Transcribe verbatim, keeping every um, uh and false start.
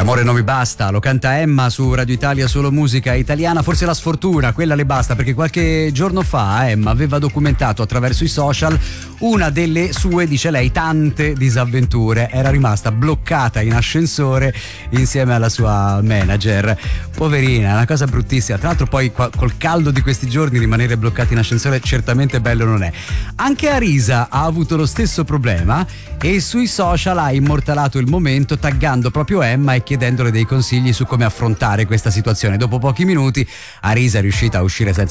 L'amore non mi basta, lo canta Emma su Radio Italia, solo musica italiana. Forse la sfortuna, quella le basta, perché qualche giorno fa Emma aveva documentato attraverso i social una delle sue, dice lei, tante disavventure. Era rimasta bloccata in ascensore insieme alla sua manager. Poverina, è una cosa bruttissima. Tra l'altro poi col caldo di questi giorni rimanere bloccati in ascensore certamente bello non è. Anche Arisa ha avuto lo stesso problema e sui social ha immortalato il momento taggando proprio Emma e chiedendole dei consigli su come affrontare questa situazione. Dopo pochi minuti Arisa è riuscita a uscire senza